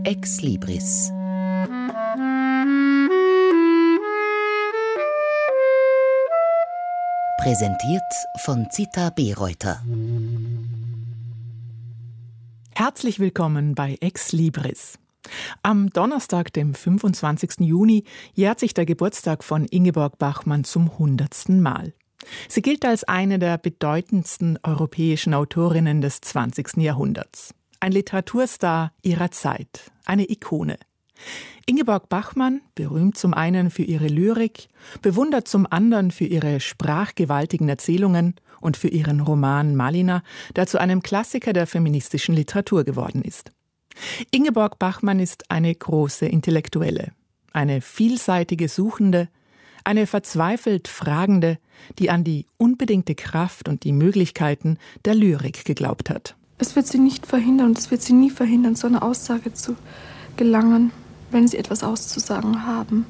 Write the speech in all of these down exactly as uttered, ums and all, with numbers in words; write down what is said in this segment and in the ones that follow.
Ex Libris. Präsentiert von Zita Bereuter. Herzlich willkommen bei Ex Libris. Am Donnerstag, dem fünfundzwanzigsten Juni, jährt sich der Geburtstag von Ingeborg Bachmann zum hundertsten Mal. Sie gilt als eine der bedeutendsten europäischen Autorinnen des zwanzigsten Jahrhunderts. Ein Literaturstar ihrer Zeit, eine Ikone. Ingeborg Bachmann, berühmt zum einen für ihre Lyrik, bewundert zum anderen für ihre sprachgewaltigen Erzählungen und für ihren Roman Malina, der zu einem Klassiker der feministischen Literatur geworden ist. Ingeborg Bachmann ist eine große Intellektuelle, eine vielseitige Suchende, eine verzweifelt Fragende, die an die unbedingte Kraft und die Möglichkeiten der Lyrik geglaubt hat. Es wird sie nicht verhindern und es wird sie nie verhindern, zu einer Aussage zu gelangen, wenn sie etwas auszusagen haben.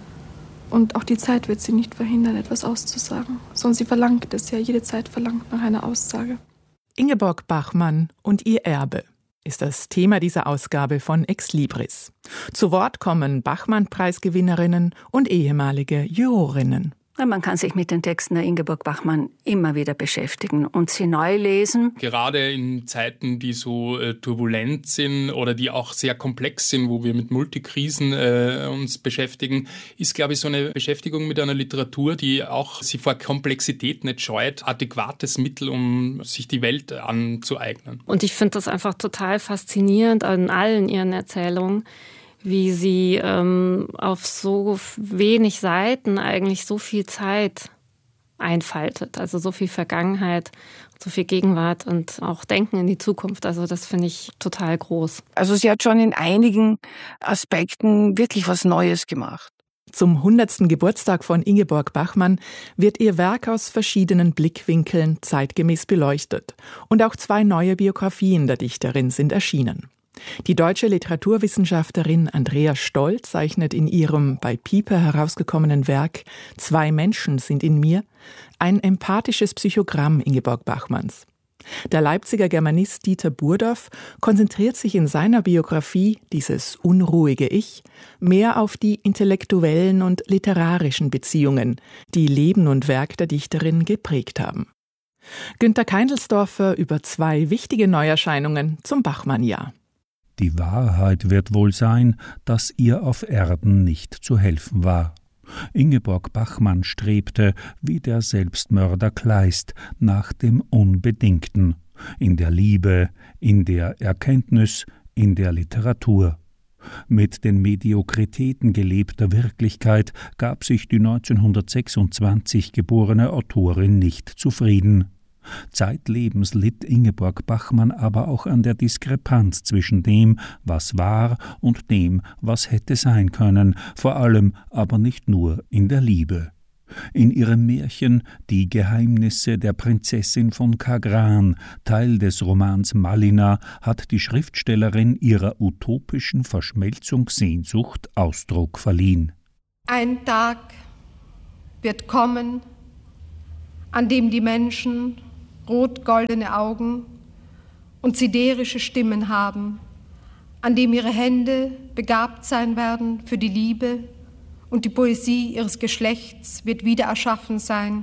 Und auch die Zeit wird sie nicht verhindern, etwas auszusagen, sondern sie verlangt es ja, jede Zeit verlangt nach einer Aussage. Ingeborg Bachmann und ihr Erbe ist das Thema dieser Ausgabe von Ex Libris. Zu Wort kommen Bachmann-Preisgewinnerinnen und ehemalige Jurorinnen. Man kann sich mit den Texten der Ingeborg Bachmann immer wieder beschäftigen und sie neu lesen. Gerade in Zeiten, die so äh, turbulent sind oder die auch sehr komplex sind, wo wir mit Multikrisen äh, uns beschäftigen, ist, glaube ich, so eine Beschäftigung mit einer Literatur, die auch sich vor Komplexität nicht scheut, adäquates Mittel, um sich die Welt anzueignen. Und ich finde das einfach total faszinierend an allen ihren Erzählungen, wie sie ähm, auf so wenig Seiten eigentlich so viel Zeit einfaltet. Also so viel Vergangenheit, so viel Gegenwart und auch Denken in die Zukunft. Also das finde ich total groß. Also sie hat schon in einigen Aspekten wirklich was Neues gemacht. Zum hundertsten Geburtstag von Ingeborg Bachmann wird ihr Werk aus verschiedenen Blickwinkeln zeitgemäß beleuchtet. Und auch zwei neue Biografien der Dichterin sind erschienen. Die deutsche Literaturwissenschaftlerin Andrea Stoll zeichnet in ihrem bei Piper herausgekommenen Werk »Zwei Menschen sind in mir« ein empathisches Psychogramm Ingeborg Bachmanns. Der Leipziger Germanist Dieter Burdorf konzentriert sich in seiner Biografie, dieses unruhige Ich, mehr auf die intellektuellen und literarischen Beziehungen, die Leben und Werk der Dichterin geprägt haben. Günter Keindelsdorfer über zwei wichtige Neuerscheinungen zum Bachmann-Jahr. Die Wahrheit wird wohl sein, dass ihr auf Erden nicht zu helfen war. Ingeborg Bachmann strebte, wie der Selbstmörder Kleist, nach dem Unbedingten, in der Liebe, in der Erkenntnis, in der Literatur. Mit den Mediokritäten gelebter Wirklichkeit gab sich die neunzehnhundertsechsundzwanzig geborene Autorin nicht zufrieden. Zeitlebens litt Ingeborg Bachmann aber auch an der Diskrepanz zwischen dem, was war, und dem, was hätte sein können, vor allem aber nicht nur in der Liebe. In ihrem Märchen »Die Geheimnisse der Prinzessin von Kagran«, Teil des Romans Malina, hat die Schriftstellerin ihrer utopischen Verschmelzungssehnsucht Ausdruck verliehen. Ein Tag wird kommen, an dem die Menschen rot-goldene Augen und siderische Stimmen haben, an dem ihre Hände begabt sein werden für die Liebe und die Poesie ihres Geschlechts wird wieder erschaffen sein.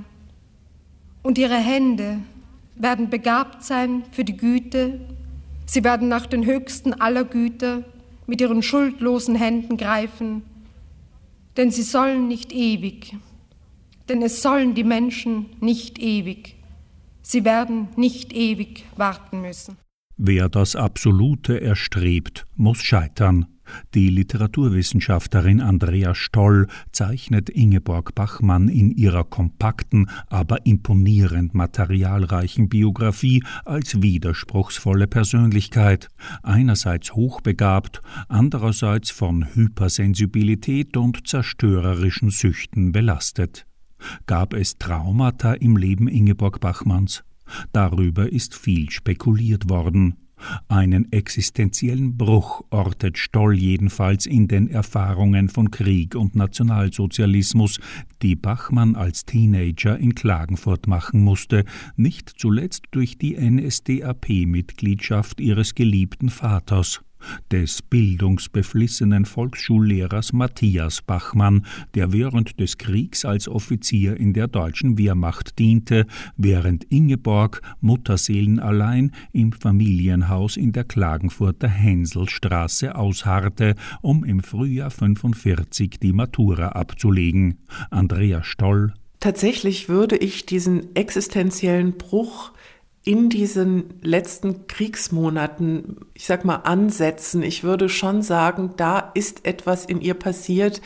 Und ihre Hände werden begabt sein für die Güte, sie werden nach den höchsten aller Güter mit ihren schuldlosen Händen greifen, denn sie sollen nicht ewig, denn es sollen die Menschen nicht ewig. Sie werden nicht ewig warten müssen. Wer das Absolute erstrebt, muss scheitern. Die Literaturwissenschaftlerin Andrea Stoll zeichnet Ingeborg Bachmann in ihrer kompakten, aber imponierend materialreichen Biografie als widerspruchsvolle Persönlichkeit, einerseits hochbegabt, andererseits von Hypersensibilität und zerstörerischen Süchten belastet. Gab es Traumata im Leben Ingeborg Bachmanns? Darüber ist viel spekuliert worden. Einen existenziellen Bruch ortet Stoll jedenfalls in den Erfahrungen von Krieg und Nationalsozialismus, die Bachmann als Teenager in Klagenfurt machen musste, nicht zuletzt durch die N S D A P-Mitgliedschaft ihres geliebten Vaters. des bildungsbeflissenen Volksschullehrers Matthias Bachmann, der während des Kriegs als Offizier in der deutschen Wehrmacht diente, während Ingeborg mutterseelenallein im Familienhaus in der Klagenfurter Hänselstraße ausharrte, um im Frühjahr fünfundvierzig die Matura abzulegen. Andrea Stoll: Tatsächlich würde ich diesen existenziellen Bruch in diesen letzten Kriegsmonaten, ich sag mal, ansetzen. Ich würde schon sagen, da ist etwas in ihr passiert.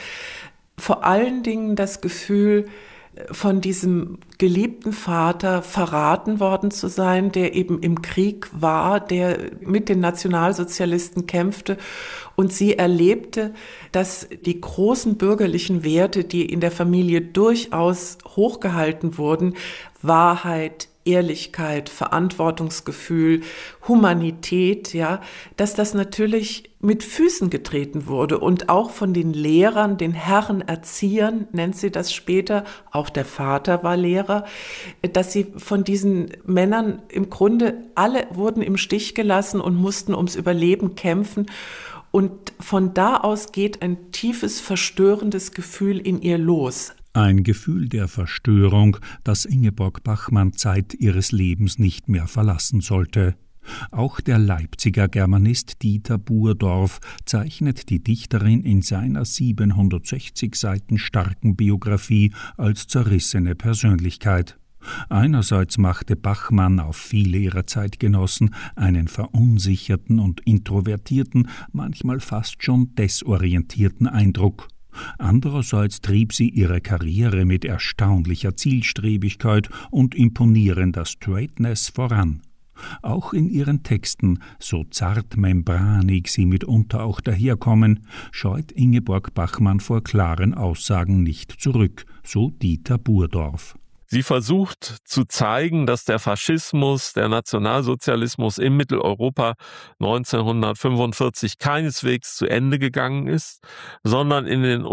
Vor allen Dingen das Gefühl, von diesem geliebten Vater verraten worden zu sein, der eben im Krieg war, der mit den Nationalsozialisten kämpfte, und sie erlebte, dass die großen bürgerlichen Werte, die in der Familie durchaus hochgehalten wurden, Wahrheit, Ehrlichkeit, Verantwortungsgefühl, Humanität, ja, dass das natürlich mit Füßen getreten wurde und auch von den Lehrern, den Herren Erziehern, nennt sie das später, auch der Vater war Lehrer, dass sie von diesen Männern im Grunde alle wurden im Stich gelassen und mussten ums Überleben kämpfen. Und von da aus geht ein tiefes, verstörendes Gefühl in ihr los. Ein Gefühl der Verstörung, das Ingeborg Bachmann Zeit ihres Lebens nicht mehr verlassen sollte. Auch der Leipziger Germanist Dieter Burdorf zeichnet die Dichterin in seiner siebenhundertsechzig Seiten starken Biografie als zerrissene Persönlichkeit. Einerseits machte Bachmann auf viele ihrer Zeitgenossen einen verunsicherten und introvertierten, manchmal fast schon desorientierten Eindruck. Andererseits trieb sie ihre Karriere mit erstaunlicher Zielstrebigkeit und imponierender Straightness voran. Auch in ihren Texten, so zartmembranig sie mitunter auch daherkommen, scheut Ingeborg Bachmann vor klaren Aussagen nicht zurück, so Dieter Burdorf. Sie versucht zu zeigen, dass der Faschismus, der Nationalsozialismus in Mitteleuropa neunzehnhundertfünfundvierzig keineswegs zu Ende gegangen ist, sondern in den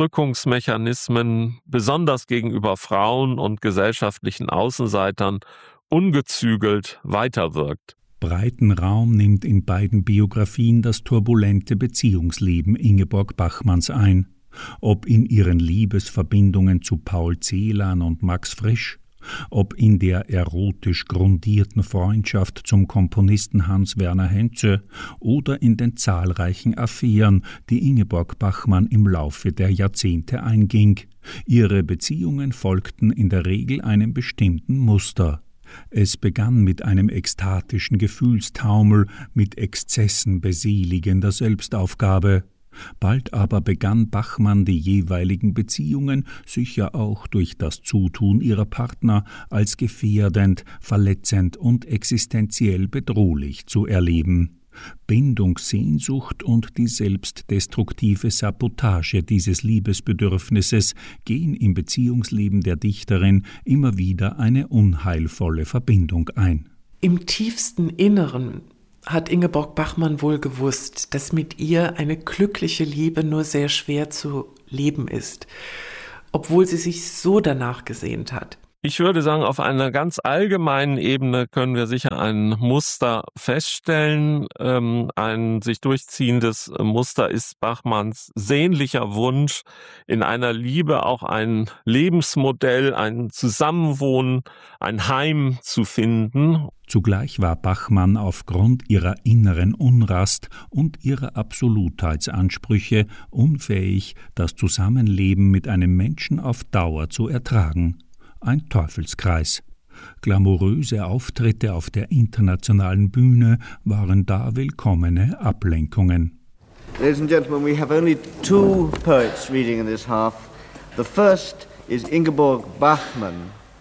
Unterdrückungsmechanismen, besonders gegenüber Frauen und gesellschaftlichen Außenseitern, ungezügelt weiterwirkt. Breiten Raum nimmt in beiden Biografien das turbulente Beziehungsleben Ingeborg Bachmanns ein. Ob in ihren Liebesverbindungen zu Paul Celan und Max Frisch, ob in der erotisch grundierten Freundschaft zum Komponisten Hans-Werner Henze oder in den zahlreichen Affären, die Ingeborg Bachmann im Laufe der Jahrzehnte einging. Ihre Beziehungen folgten in der Regel einem bestimmten Muster. Es begann mit einem ekstatischen Gefühlstaumel, mit Exzessen beseligender Selbstaufgabe. Bald aber begann Bachmann die jeweiligen Beziehungen, sicher auch durch das Zutun ihrer Partner, als gefährdend, verletzend und existenziell bedrohlich zu erleben. Bindungssehnsucht und die selbstdestruktive Sabotage dieses Liebesbedürfnisses gehen im Beziehungsleben der Dichterin immer wieder eine unheilvolle Verbindung ein. Im tiefsten Inneren hat Ingeborg Bachmann wohl gewusst, dass mit ihr eine glückliche Liebe nur sehr schwer zu leben ist, obwohl sie sich so danach gesehnt hat. Ich würde sagen, auf einer ganz allgemeinen Ebene können wir sicher ein Muster feststellen. Ähm, ein sich durchziehendes Muster ist Bachmanns sehnlicher Wunsch, in einer Liebe auch ein Lebensmodell, ein Zusammenwohnen, ein Heim zu finden. Zugleich war Bachmann aufgrund ihrer inneren Unrast und ihrer Absolutheitsansprüche unfähig, das Zusammenleben mit einem Menschen auf Dauer zu ertragen. Ein Teufelskreis. Glamouröse Auftritte auf der internationalen Bühne waren da willkommene Ablenkungen. Ladies and gentlemen, we have only two poets reading in this half. The first is Ingeborg Bachmann,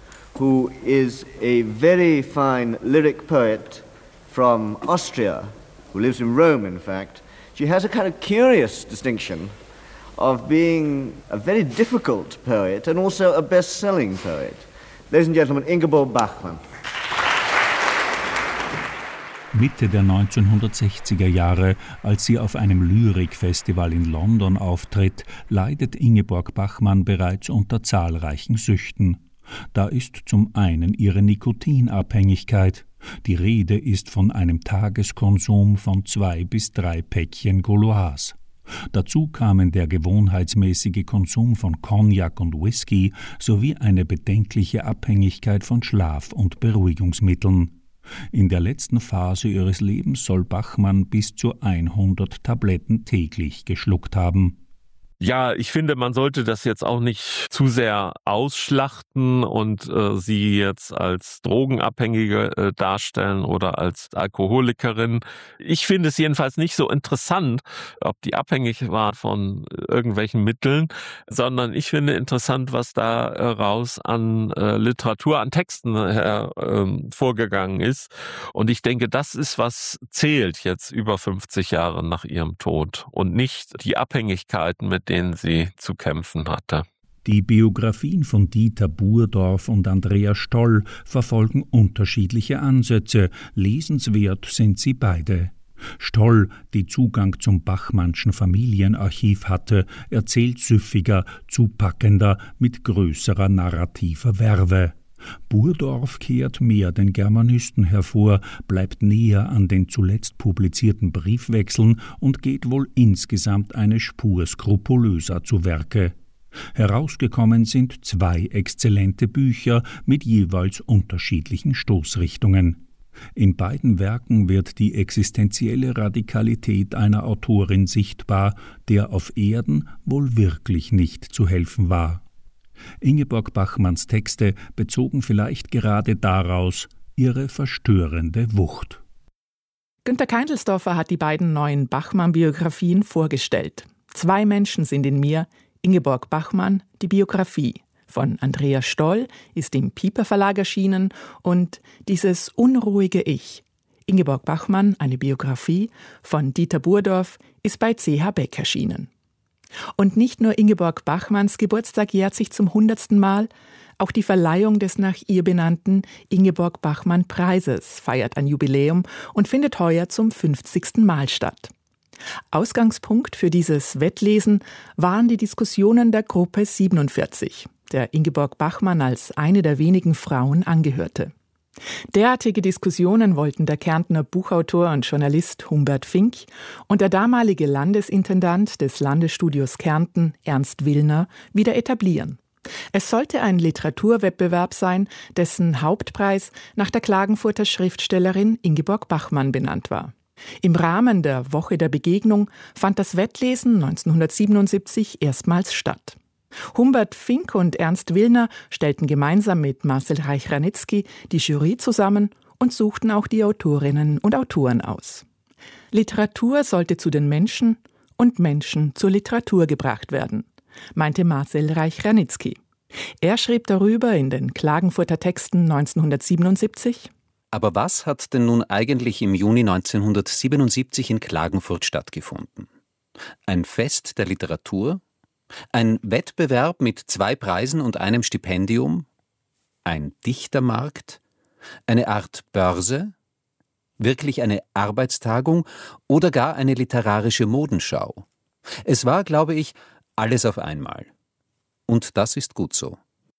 who is a very fine lyric poet from Austria, who lives in Rome, in fact. She has a kind of curious distinction of being a very difficult poet and also a best-selling poet. Ladies and gentlemen, Ingeborg Bachmann. Mitte der neunzehnhundertsechziger Jahre, als sie auf einem Lyrikfestival in London auftritt, leidet Ingeborg Bachmann bereits unter zahlreichen Süchten. Da ist zum einen ihre Nikotinabhängigkeit. Die Rede ist von einem Tageskonsum von zwei bis drei Päckchen Gauloise. Dazu kamen der gewohnheitsmäßige Konsum von Cognac und Whisky sowie eine bedenkliche Abhängigkeit von Schlaf- und Beruhigungsmitteln. In der letzten Phase ihres Lebens soll Bachmann bis zu hundert Tabletten täglich geschluckt haben. Ja, ich finde, man sollte das jetzt auch nicht zu sehr ausschlachten und äh, sie jetzt als Drogenabhängige äh, darstellen oder als Alkoholikerin. Ich finde es jedenfalls nicht so interessant, ob die abhängig war von irgendwelchen Mitteln, sondern ich finde interessant, was da äh, raus an äh, Literatur, an Texten äh, äh, vorgegangen ist. Und ich denke, das ist, was zählt jetzt über fünfzig Jahre nach ihrem Tod und nicht die Abhängigkeiten, mit denen sie zu kämpfen hatte. Die Biografien von Dieter Burdorf und Andrea Stoll verfolgen unterschiedliche Ansätze. Lesenswert sind sie beide. Stoll, die Zugang zum Bachmannschen Familienarchiv hatte, erzählt süffiger, zupackender, mit größerer narrativer Verve. Burdorf kehrt mehr den Germanisten hervor, bleibt näher an den zuletzt publizierten Briefwechseln und geht wohl insgesamt eine Spur skrupulöser zu Werke. Herausgekommen sind zwei exzellente Bücher mit jeweils unterschiedlichen Stoßrichtungen. In beiden Werken wird die existenzielle Radikalität einer Autorin sichtbar, der auf Erden wohl wirklich nicht zu helfen war. Ingeborg Bachmanns Texte bezogen vielleicht gerade daraus ihre verstörende Wucht. Günter Keindelsdorfer hat die beiden neuen Bachmann-Biografien vorgestellt. Zwei Menschen sind in mir, Ingeborg Bachmann, die Biografie. Von Andrea Stoll ist im Piper Verlag erschienen und Dieses unruhige Ich. Ingeborg Bachmann, eine Biografie von Dieter Burdorf, ist bei C H Beck erschienen. Und nicht nur Ingeborg Bachmanns Geburtstag jährt sich zum hundertsten Mal, auch die Verleihung des nach ihr benannten Ingeborg Bachmann Preises feiert ein Jubiläum und findet heuer zum fünfzigsten Mal statt. Ausgangspunkt für dieses Wettlesen waren die Diskussionen der Gruppe siebenundvierzig, der Ingeborg Bachmann als eine der wenigen Frauen angehörte. Derartige Diskussionen wollten der Kärntner Buchautor und Journalist Humbert Fink und der damalige Landesintendant des Landesstudios Kärnten, Ernst Willner, wieder etablieren. Es sollte ein Literaturwettbewerb sein, dessen Hauptpreis nach der Klagenfurter Schriftstellerin Ingeborg Bachmann benannt war. Im Rahmen der Woche der Begegnung fand das Wettlesen neunzehnhundertsiebenundsiebzig erstmals statt. Humbert Fink und Ernst Willner stellten gemeinsam mit Marcel Reich-Ranitzky die Jury zusammen und suchten auch die Autorinnen und Autoren aus. Literatur sollte zu den Menschen und Menschen zur Literatur gebracht werden, meinte Marcel Reich-Ranitzky. Er schrieb darüber in den Klagenfurter Texten neunzehnhundertsiebenundsiebzig: Aber was hat denn nun eigentlich im Juni neunzehnhundertsiebenundsiebzig in Klagenfurt stattgefunden? Ein Fest der Literatur? Ein Wettbewerb mit zwei Preisen und einem Stipendium? Ein Dichtermarkt? Eine Art Börse? Wirklich eine Arbeitstagung oder gar eine literarische Modenschau? Es war, glaube ich, alles auf einmal. Und das ist gut so.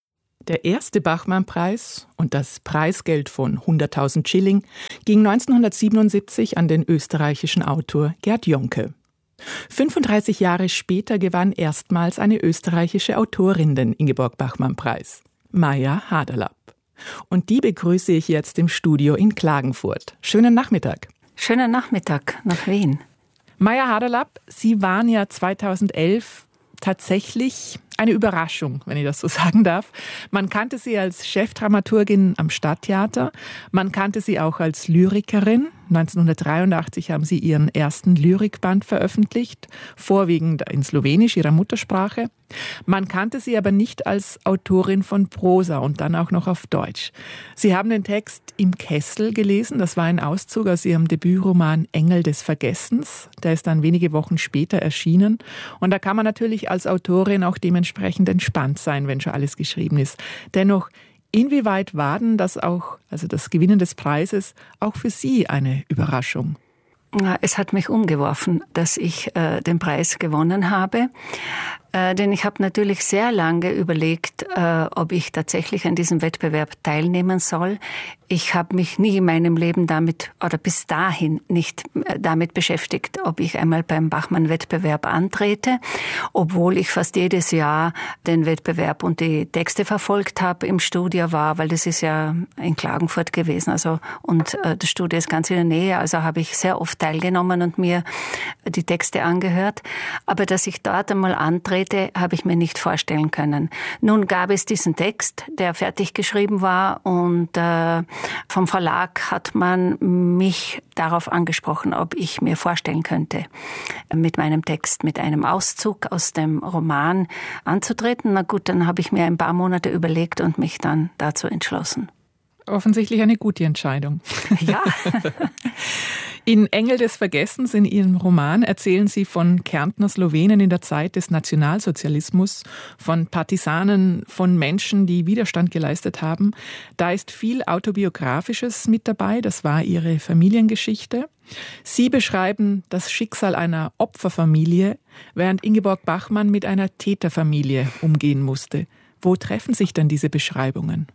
Der erste Bachmann-Preis und das Preisgeld von hunderttausend Schilling ging neunzehnhundertsiebenundsiebzig an den österreichischen Autor Gerd Jonke. fünfunddreißig Jahre später gewann erstmals eine österreichische Autorin den Ingeborg-Bachmann-Preis, Maja Haderlapp. Und die begrüße ich jetzt im Studio in Klagenfurt. Schönen Nachmittag. Schönen Nachmittag nach Wien. Maja Haderlapp, Sie waren ja zweitausendelf tatsächlich eine Überraschung, wenn ich das so sagen darf. Man kannte Sie als Chefdramaturgin am Stadttheater, man kannte Sie auch als Lyrikerin. neunzehnhundertdreiundachtzig haben Sie Ihren ersten Lyrikband veröffentlicht, vorwiegend in Slowenisch, Ihrer Muttersprache. Man kannte Sie aber nicht als Autorin von Prosa und dann auch noch auf Deutsch. Sie haben den Text Im Kessel gelesen, das war ein Auszug aus Ihrem Debütroman Engel des Vergessens. Der ist dann wenige Wochen später erschienen. Und da kann man natürlich als Autorin auch dementsprechend entspannt sein, wenn schon alles geschrieben ist. Dennoch, inwieweit war denn das auch, also das Gewinnen des Preises, auch für Sie eine Überraschung? Es hat mich umgeworfen, dass ich äh, den Preis gewonnen habe. Äh, denn ich habe natürlich sehr lange überlegt, äh, ob ich tatsächlich an diesem Wettbewerb teilnehmen soll. Ich habe mich nie in meinem Leben damit oder bis dahin nicht damit beschäftigt, ob ich einmal beim Bachmann-Wettbewerb antrete, obwohl ich fast jedes Jahr den Wettbewerb und die Texte verfolgt habe, im Studio war, weil das ist ja in Klagenfurt gewesen, also und äh, das Studio ist ganz in der Nähe, also habe ich sehr oft teilgenommen und mir die Texte angehört. Aber dass ich dort einmal antrete, habe ich mir nicht vorstellen können. Nun gab es diesen Text, der fertig geschrieben war und äh, vom Verlag hat man mich darauf angesprochen, ob ich mir vorstellen könnte, mit meinem Text, mit einem Auszug aus dem Roman anzutreten. Na gut, dann habe ich mir ein paar Monate überlegt und mich dann dazu entschlossen. Offensichtlich eine gute Entscheidung. Ja. In Engel des Vergessens, in Ihrem Roman, erzählen Sie von Kärntner Slowenen in der Zeit des Nationalsozialismus, von Partisanen, von Menschen, die Widerstand geleistet haben. Da ist viel Autobiografisches mit dabei, das war Ihre Familiengeschichte. Sie beschreiben das Schicksal einer Opferfamilie, während Ingeborg Bachmann mit einer Täterfamilie umgehen musste. Wo treffen sich denn diese Beschreibungen?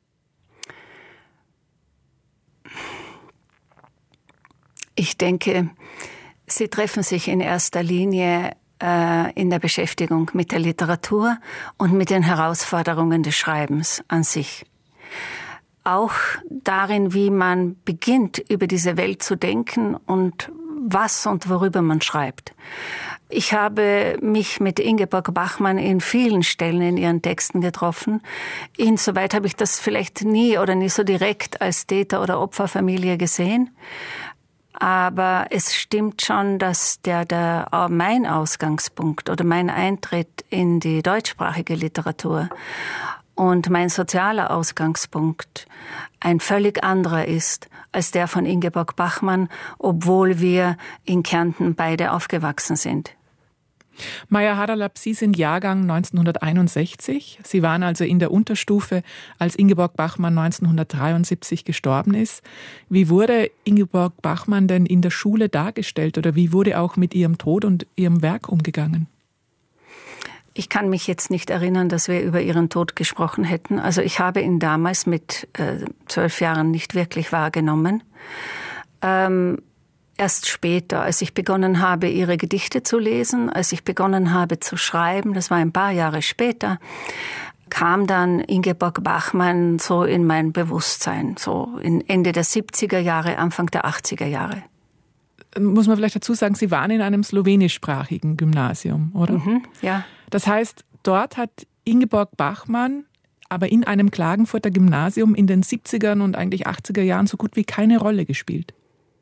Ich denke, sie treffen sich in erster Linie äh, in der Beschäftigung mit der Literatur und mit den Herausforderungen des Schreibens an sich. Auch darin, wie man beginnt, über diese Welt zu denken und was und worüber man schreibt. Ich habe mich mit Ingeborg Bachmann in vielen Stellen in ihren Texten getroffen. Insoweit habe ich das vielleicht nie oder nie so direkt als Täter- oder Opferfamilie gesehen. Aber es stimmt schon, dass der, der mein Ausgangspunkt oder mein Eintritt in die deutschsprachige Literatur und mein sozialer Ausgangspunkt ein völlig anderer ist als der von Ingeborg Bachmann, obwohl wir in Kärnten beide aufgewachsen sind. Maja Haralab, Sie sind Jahrgang neunzehnhunderteinundsechzig. Sie waren also in der Unterstufe, als Ingeborg Bachmann neunzehnhundertdreiundsiebzig gestorben ist. Wie wurde Ingeborg Bachmann denn in der Schule dargestellt oder wie wurde auch mit ihrem Tod und ihrem Werk umgegangen? Ich kann mich jetzt nicht erinnern, dass wir über ihren Tod gesprochen hätten. Also ich habe ihn damals mit äh, zwölf Jahren nicht wirklich wahrgenommen. Ähm, Erst später, als ich begonnen habe, ihre Gedichte zu lesen, als ich begonnen habe zu schreiben, das war ein paar Jahre später, kam dann Ingeborg Bachmann so in mein Bewusstsein, so in Ende der siebziger Jahre, Anfang der achtziger Jahre. Muss man vielleicht dazu sagen, Sie waren in einem slowenischsprachigen Gymnasium, oder? Mhm, ja. Das heißt, dort hat Ingeborg Bachmann aber in einem Klagenfurter Gymnasium in den siebzigern und eigentlich achtziger Jahren so gut wie keine Rolle gespielt.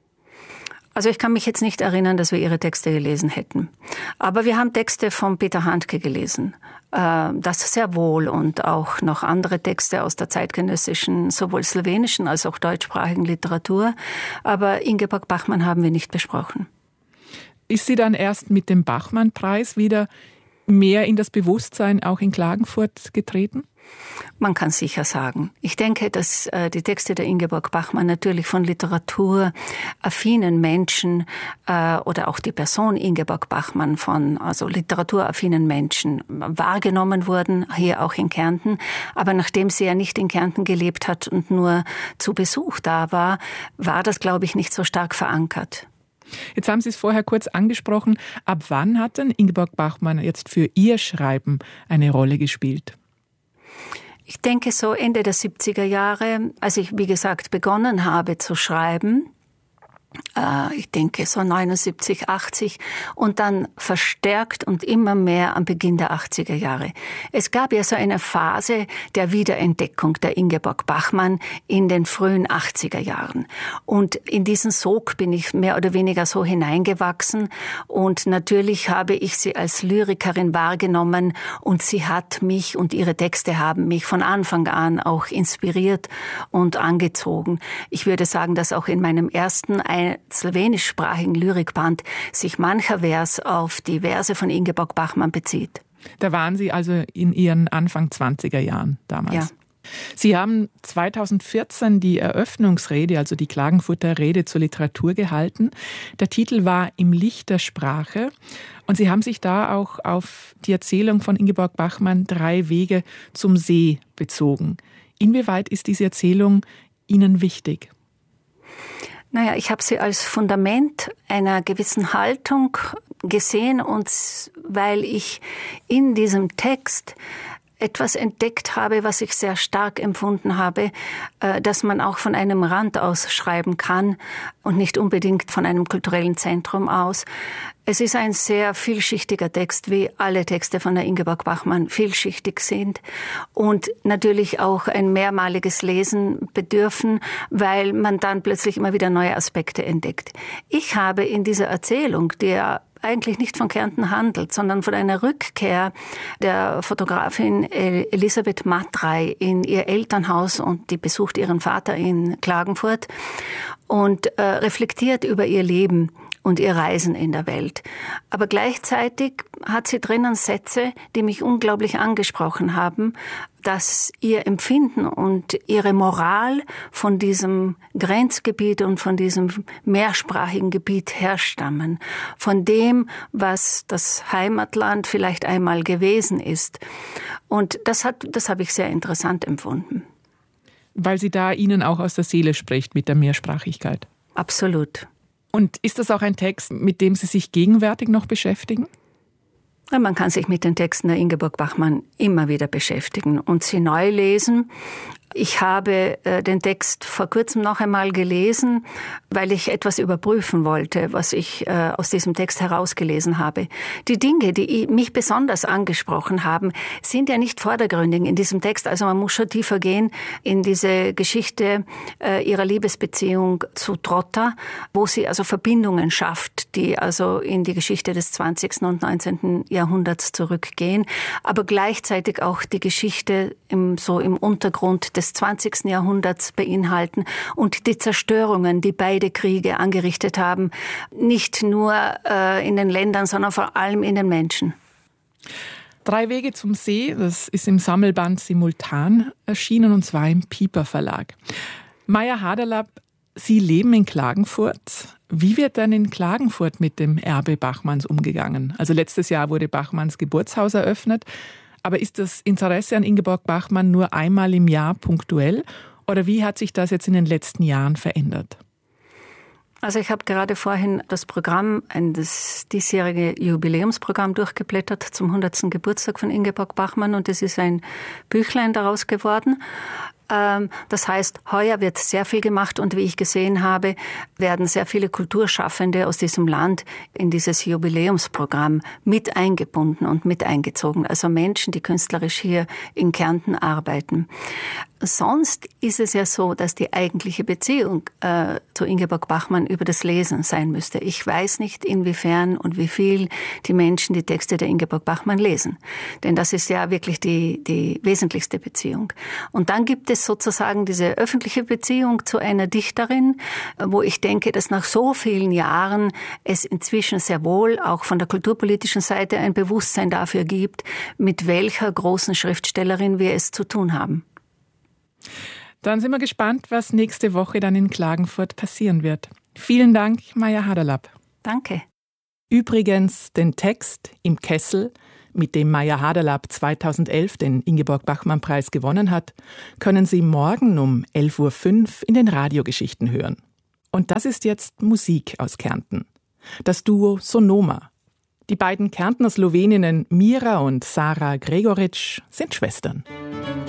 Also ich kann mich jetzt nicht erinnern, dass wir ihre Texte gelesen hätten. Aber wir haben Texte von Peter Handke gelesen. Das sehr wohl und auch noch andere Texte aus der zeitgenössischen, sowohl slowenischen als auch deutschsprachigen Literatur. Aber Ingeborg Bachmann haben wir nicht besprochen. Ist sie dann erst mit dem Bachmann-Preis wieder mehr in das Bewusstsein auch in Klagenfurt getreten? Man kann sicher sagen. Ich denke, dass äh, die Texte der Ingeborg Bachmann natürlich von literaturaffinen Menschen äh, oder auch die Person Ingeborg Bachmann von also literaturaffinen Menschen wahrgenommen wurden, hier auch in Kärnten. Aber nachdem sie ja nicht in Kärnten gelebt hat und nur zu Besuch da war, war das, glaube ich, nicht so stark verankert. Jetzt haben Sie es vorher kurz angesprochen. Ab wann hat denn Ingeborg Bachmann jetzt für ihr Schreiben eine Rolle gespielt? Ich denke so Ende der siebziger Jahre, als ich, wie gesagt, begonnen habe zu schreiben, äh, ich denke so neunundsiebzig, achtzig und dann verstärkt und immer mehr am Beginn der achtziger Jahre. Es gab ja so eine Phase der Wiederentdeckung der Ingeborg Bachmann in den frühen achtziger Jahren. Und in diesen Sog bin ich mehr oder weniger so hineingewachsen und natürlich habe ich sie als Lyrikerin wahrgenommen und sie hat mich und ihre Texte haben mich von Anfang an auch inspiriert und angezogen. Ich würde sagen, dass auch in meinem ersten slowenischsprachigen Lyrikband sich mancher Vers auf die Verse von Ingeborg Bachmann bezieht. Da waren Sie also in Ihren Anfang zwanziger Jahren damals. Ja. Sie haben zweitausendvierzehn die Eröffnungsrede, also die Klagenfurter Rede zur Literatur gehalten. Der Titel war Im Licht der Sprache. Und Sie haben sich da auch auf die Erzählung von Ingeborg Bachmann Drei Wege zum See bezogen. Inwieweit ist diese Erzählung Ihnen wichtig? Naja, ich habe sie als Fundament einer gewissen Haltung gesehen, und weil ich in diesem Text etwas entdeckt habe, was ich sehr stark empfunden habe, dass man auch von einem Rand aus schreiben kann und nicht unbedingt von einem kulturellen Zentrum aus. Es ist ein sehr vielschichtiger Text, wie alle Texte von der Ingeborg Bachmann vielschichtig sind und natürlich auch ein mehrmaliges Lesen bedürfen, weil man dann plötzlich immer wieder neue Aspekte entdeckt. Ich habe in dieser Erzählung, die ja eigentlich nicht von Kärnten handelt, sondern von einer Rückkehr der Fotografin Elisabeth Matrey in ihr Elternhaus, und die besucht ihren Vater in Klagenfurt und äh, reflektiert über ihr Leben und ihr Reisen in der Welt. Aber gleichzeitig hat sie drinnen Sätze, die mich unglaublich angesprochen haben, dass ihr Empfinden und ihre Moral von diesem Grenzgebiet und von diesem mehrsprachigen Gebiet herstammen. Von dem, was das Heimatland vielleicht einmal gewesen ist. Und das hat, das habe ich sehr interessant empfunden. Weil sie da Ihnen auch aus der Seele spricht mit der Mehrsprachigkeit. Absolut. Und ist das auch ein Text, mit dem Sie sich gegenwärtig noch beschäftigen? Ja, man kann sich mit den Texten der Ingeborg Bachmann immer wieder beschäftigen und sie neu lesen. Ich habe äh, den Text vor kurzem noch einmal gelesen, weil ich etwas überprüfen wollte, was ich äh, aus diesem Text herausgelesen habe. Die Dinge, die mich besonders angesprochen haben, sind ja nicht vordergründig in diesem Text. Also man muss schon tiefer gehen in diese Geschichte äh, ihrer Liebesbeziehung zu Trotta, wo sie also Verbindungen schafft, die also in die Geschichte des zwanzigsten und neunzehnten Jahrhunderts zurückgehen, aber gleichzeitig auch die Geschichte im, so im Untergrund des des zwanzigsten Jahrhunderts beinhalten und die Zerstörungen, die beide Kriege angerichtet haben, nicht nur äh, in den Ländern, sondern vor allem in den Menschen. Drei Wege zum See, das ist im Sammelband Simultan erschienen, und zwar im Piper Verlag. Maja Haderlapp, Sie leben in Klagenfurt. Wie wird dann in Klagenfurt mit dem Erbe Bachmanns umgegangen? Also letztes Jahr wurde Bachmanns Geburtshaus eröffnet. Aber ist das Interesse an Ingeborg Bachmann nur einmal im Jahr punktuell? Oder wie hat sich das jetzt in den letzten Jahren verändert? Also ich habe gerade vorhin das Programm, das diesjährige Jubiläumsprogramm durchgeblättert zum hundertsten Geburtstag von Ingeborg Bachmann, und es ist ein Büchlein daraus geworden. Das heißt, heuer wird sehr viel gemacht, und wie ich gesehen habe, werden sehr viele Kulturschaffende aus diesem Land in dieses Jubiläumsprogramm mit eingebunden und mit eingezogen. Also Menschen, die künstlerisch hier in Kärnten arbeiten. Sonst ist es ja so, dass die eigentliche Beziehung äh, zu Ingeborg Bachmann über das Lesen sein müsste. Ich weiß nicht, inwiefern und wie viel die Menschen die Texte der Ingeborg Bachmann lesen. Denn das ist ja wirklich die, die wesentlichste Beziehung. Und dann gibt es sozusagen diese öffentliche Beziehung zu einer Dichterin, wo ich denke, dass nach so vielen Jahren es inzwischen sehr wohl auch von der kulturpolitischen Seite ein Bewusstsein dafür gibt, mit welcher großen Schriftstellerin wir es zu tun haben. Dann sind wir gespannt, was nächste Woche dann in Klagenfurt passieren wird. Vielen Dank, Maja Haderlapp. Danke. Übrigens, den Text Im Kessel, mit dem Maja Haderlapp zweitausendelf den Ingeborg-Bachmann-Preis gewonnen hat, können Sie morgen um elf Uhr fünf in den Radiogeschichten hören. Und das ist jetzt Musik aus Kärnten. Das Duo Sonoma. Die beiden Kärntner Sloweninnen Mira und Sarah Gregoritsch sind Schwestern.